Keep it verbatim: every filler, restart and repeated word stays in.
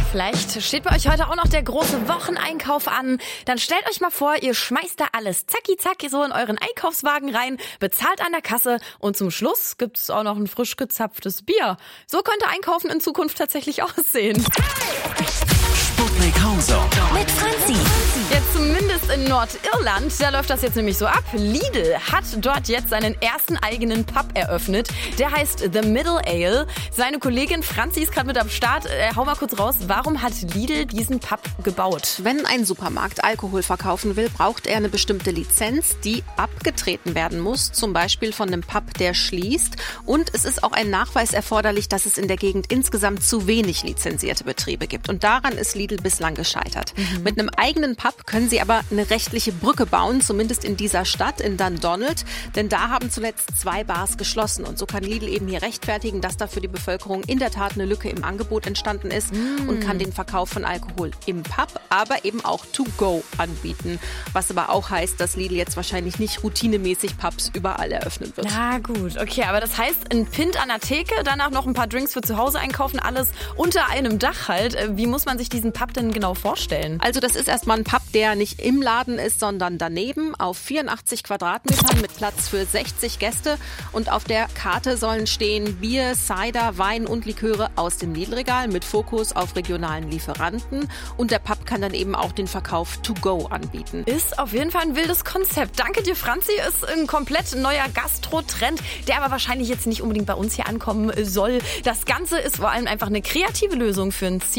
Vielleicht steht bei euch heute auch noch der große Wocheneinkauf an. Dann stellt euch mal vor, ihr schmeißt da alles zacki zacki so in euren Einkaufswagen rein, bezahlt an der Kasse und zum Schluss gibt es auch noch ein frisch gezapftes Bier. So könnte Einkaufen in Zukunft tatsächlich aussehen. Sputnik Hauser mit Franzi. Jetzt zumindest in Nordirland, da läuft das jetzt nämlich so ab. Lidl hat dort jetzt seinen ersten eigenen Pub eröffnet. Der heißt The Middle Ale. Seine Kollegin Franzi ist gerade mit am Start. Äh, hau mal kurz raus, warum hat Lidl diesen Pub gebaut? Wenn ein Supermarkt Alkohol verkaufen will, braucht er eine bestimmte Lizenz, die abgetreten werden muss, zum Beispiel von einem Pub, der schließt. Und es ist auch ein Nachweis erforderlich, dass es in der Gegend insgesamt zu wenig lizenzierte Betriebe gibt. Und daran ist Lidl bislang gescheitert. Mhm. Mit einem eigenen Pub können sie aber eine rechtliche Brücke bauen, zumindest in dieser Stadt, in Dundonald. Denn da haben zuletzt zwei Bars geschlossen. Und so kann Lidl eben hier rechtfertigen, dass da für die Bevölkerung in der Tat eine Lücke im Angebot entstanden ist mm. und kann den Verkauf von Alkohol im Pub, aber eben auch to go anbieten. Was aber auch heißt, dass Lidl jetzt wahrscheinlich nicht routinemäßig Pubs überall eröffnen wird. Na gut, okay, aber das heißt, ein Pint an der Theke, danach noch ein paar Drinks für zu Hause einkaufen, alles unter einem Dach halt. Wie muss man sich diesen Pub denn genau vorstellen? Also das ist erstmal ein Pub, der nicht im Laden ist, sondern daneben auf vierundachtzig Quadratmetern mit Platz für sechzig Gäste. Und auf der Karte sollen stehen Bier, Cider, Wein und Liköre aus dem Lidl-Regal mit Fokus auf regionalen Lieferanten. Und der Pub kann dann eben auch den Verkauf to go anbieten. Ist auf jeden Fall ein wildes Konzept. Danke dir, Franzi. Ist ein komplett neuer Gastro-Trend, der aber wahrscheinlich jetzt nicht unbedingt bei uns hier ankommen soll. Das Ganze ist vor allem einfach eine kreative Lösung für ein Ziel.